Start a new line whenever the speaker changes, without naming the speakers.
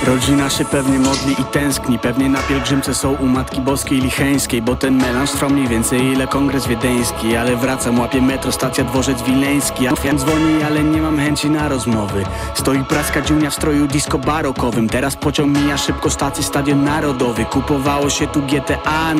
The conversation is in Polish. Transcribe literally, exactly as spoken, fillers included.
Rodzina się pewnie modli i tęskni, pewnie na pielgrzymce są u Matki Boskiej Licheńskiej, bo ten melanż trwa mniej więcej ile kongres wiedeński. Ale wracam, łapię metro, stacja Dworzec Wileński. A ja dzwoni, ale nie mam chęci na rozmowy. Stoi praska dziunia w stroju disco barokowym. Teraz pociąg mija szybko stację Stadion Narodowy. Kupowało się tu G T A